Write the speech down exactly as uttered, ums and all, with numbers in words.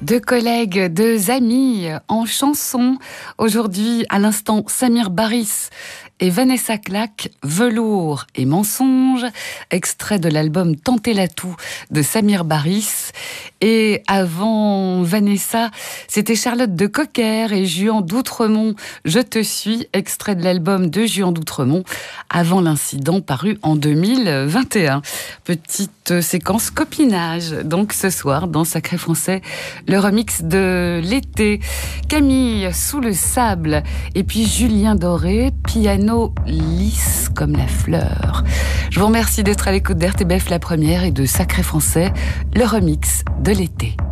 Deux collègues, deux amis en chanson. Aujourd'hui, à l'instant, Samir Baris et Vanessa Clack, Velours et Mensonge, extrait de l'album Tenter l'atout de Samir Baris. Et avant Vanessa, c'était Charlotte de Cocker et Juan d'Outremont, Je te suis, extrait de l'album de Juan d'Outremont, avant l'incident paru en deux mille vingt et un. Petite séquence copinage, donc ce soir, dans Sacré Français, le remix de l'été. Camille, Sous le sable, et puis Julien Doré, piano lisse comme la fleur. Je vous remercie d'être à l'écoute d'R T B F La Première et de Sacré Français, le remix de l'été.